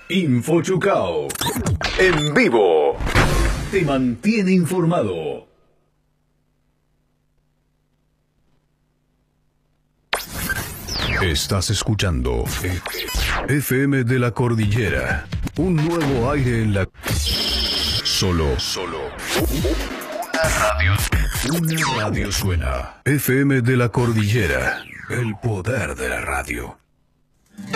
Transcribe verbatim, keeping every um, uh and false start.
InfoChucao. En vivo. Te mantiene informado. Estás escuchando F M de la Cordillera. Un nuevo aire en la... Solo, solo. Una radio. Una radio suena. F M de la Cordillera. El poder de la radio.